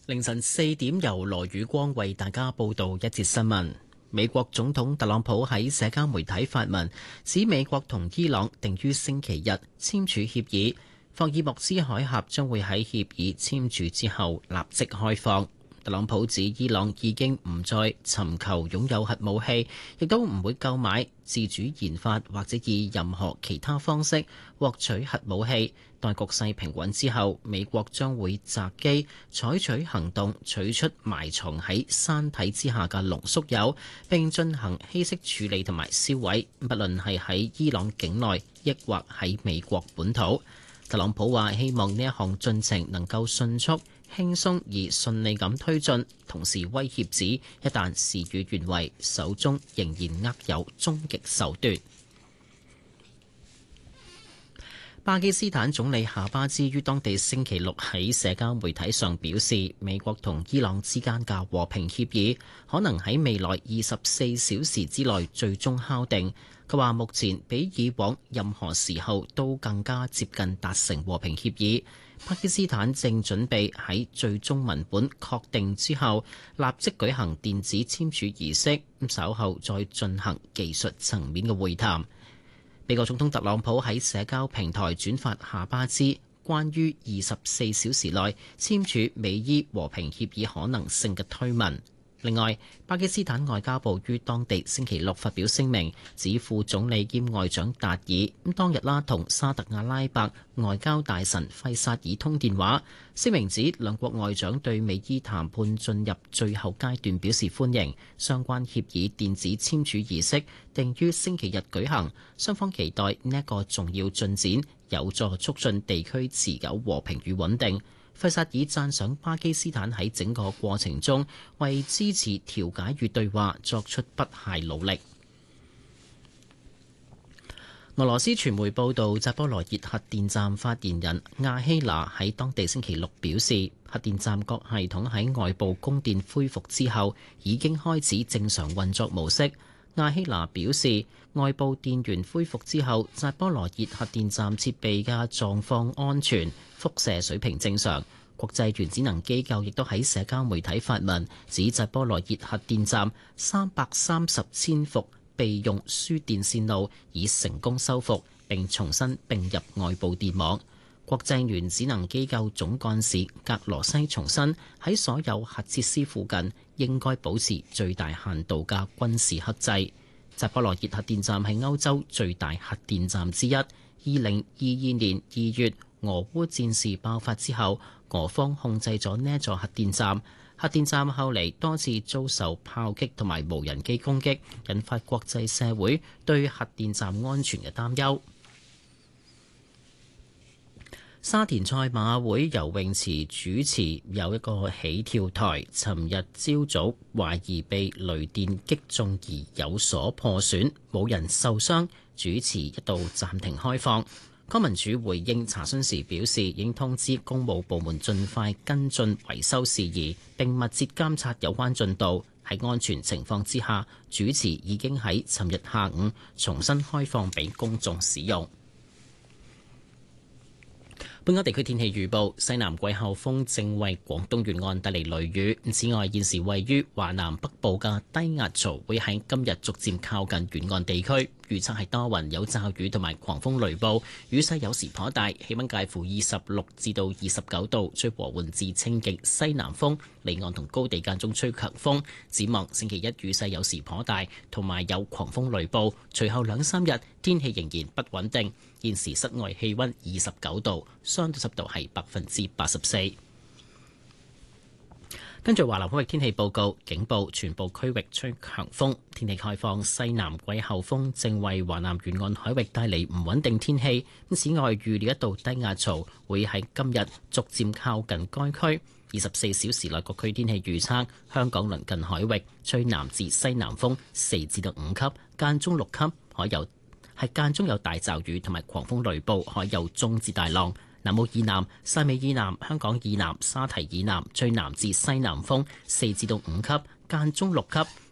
凌晨4點，由羅宇光為大家報道一節新聞。美國總統特朗普喺社交媒體發文，指美國同伊朗定於星期日簽署協議，霍爾木茲海峽將會喺協議簽署之後立即開放。特朗普指伊朗已經唔再尋求擁有核武器，亦都唔會購買、自主研發或者以任何其他方式獲取核武器。待局勢平穩之後，美國將會擇機採取行動，取出埋藏喺山體之下嘅濃縮鈾，並進行稀釋處理同埋銷毀，不論係喺伊朗境內，抑或喺美國本土。特朗普話希望呢一項進程能夠迅速、輕鬆而順利咁推進，同時威脅指一旦事與願違，手中仍然握有終極手段。巴基斯坦總理夏巴茲於當地星期六喺社交媒體上表示，美國同伊朗之間嘅和平協議可能喺未來24小時之內最終敲定。佢話目前比以往任何時候都更加接近達成和平協議。巴基斯坦正準備喺最終文本確定之後立即舉行電子簽署儀式，稍後再進行技術層面嘅會談。美國總統特朗普喺社交平台轉發夏巴茲關於24小時內簽署美伊和平協議可能性嘅推文。另外，巴基斯坦外交部於當地星期六發表聲明，指副總理兼外長達爾當日同沙特阿拉伯外交大臣費薩爾通電話。聲明指兩國外長對美伊談判進入最後階段表示歡迎，相關協議電子簽署儀式定於星期日舉行，雙方期待呢一個重要進展有助促進地區持久和平與穩定。費薩爾讚賞巴基斯坦喺整個過程中為支持調解與對話作出不懈努力。俄羅斯傳媒報道，扎波羅熱核電站發言人亞希娜喺當地星期六表示，核電站各系統喺外部供電恢復之後已經開始正常運作模式。亞希娜表示，外部電源恢復之後，扎波羅熱核電站設備嘅狀況安全，輻射水平正常。國際原子能機構亦都喺社交媒體發文，指扎波羅熱核電站330千伏備用輸電線路已成功修復並重新並入外部電網。國際原子能機構總幹事格羅西重申，喺所有核設施附近應該保持最大限度嘅軍事克制。扎波羅熱核電站係歐洲最大核電站之一。2022年2月俄烏戰事爆發之後，俄方控制咗呢座核電站。核電站後嚟多次遭受炮擊同埋無人機攻擊，引發國際社會對核電站安全嘅擔憂。沙田賽馬會游泳池主持有一個起跳台，尋日朝早懷疑被雷電擊中而有所破損，冇人受傷，主池一度暫停開放。康文署回應查詢時表示，已經通知公務部門盡快跟進維修事宜，並密切監察有關進度。喺安全情況之下，主池已經喺尋日下午重新開放俾公眾使用。本港地區天氣預報，西南季候風正為廣東沿岸帶嚟雷雨。此外，現時位於華南北部嘅低壓槽會喺今日逐漸靠近沿岸地區，預測係多雲有驟雨同埋狂風雷暴，雨勢有時頗大，氣溫介乎26至到29度，吹和緩至清勁西南風，離岸同高地間中吹強風。展望星期一雨勢有時頗大，同埋有狂風雷暴，隨後2-3日天氣仍然不穩定。現時室外氣溫29度，相對濕度係84%。跟住華南海域天氣報告，警報全部區域吹強風，天氣概況。西南季候風正為華南沿岸海域帶嚟唔穩定天氣。此外，預料一道低壓槽會喺今日逐漸靠近該區。24小時內各區天氣預測：香港鄰近海域吹南至西南風4至到5級，間中6級，間中有大驟雨同埋狂風雷暴，海有中至大浪。南澳以南、汕尾以南、香港以南、沙堤以南吹南至西南風4至到5級，間中6級。